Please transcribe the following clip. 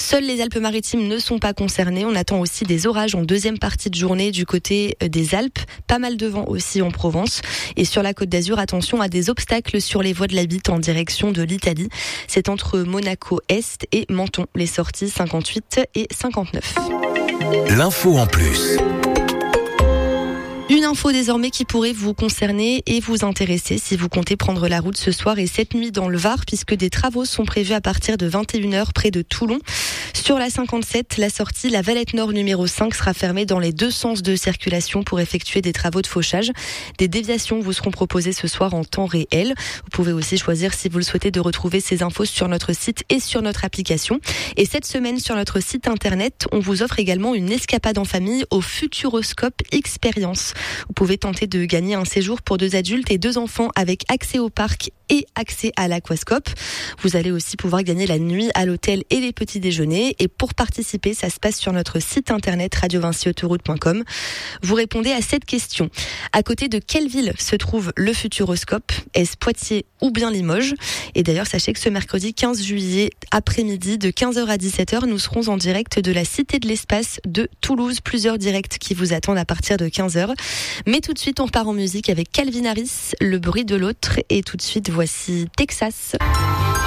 Seules les Alpes-Maritimes ne sont pas concernées. On attend aussi des orages en deuxième partie de journée du côté des Alpes. Pas mal de vent aussi en Provence. Et sur la Côte d'Azur, attention à des obstacles sur les voies de la Bitte en direction de l'Italie. C'est entre Monaco Est et Menton. Les sorties 58 et 59. L'info en plus. Une info désormais qui pourrait vous concerner et vous intéresser si vous comptez prendre la route ce soir et cette nuit dans le Var, puisque des travaux sont prévus à partir de 21h près de Toulon. Sur la 57, la sortie La Valette Nord numéro 5 sera fermée dans les deux sens de circulation pour effectuer des travaux de fauchage. Des déviations vous seront proposées ce soir en temps réel. Vous pouvez aussi choisir, si vous le souhaitez, de retrouver ces infos sur notre site et sur notre application. Et cette semaine, sur notre site internet, on vous offre également une escapade en famille au Futuroscope Experience. Vous pouvez tenter de gagner un séjour pour 2 adultes et 2 enfants avec accès au parc et accès à l'aquascope. Vous allez aussi pouvoir gagner la nuit à l'hôtel et les petits déjeuners. Et pour participer, ça se passe sur notre site internet radiovincyautoroute.com. Vous répondez à cette question. À côté de quelle ville se trouve le Futuroscope ? Est-ce Poitiers ou bien Limoges ? Et d'ailleurs, sachez que ce mercredi 15 juillet après-midi, de 15h à 17h, nous serons en direct de la Cité de l'Espace de Toulouse. Plusieurs directs qui vous attendent à partir de 15h. Mais tout de suite, on repart en musique avec Calvin Harris, Le bruit de l'autre. Et tout de suite, voici Texas.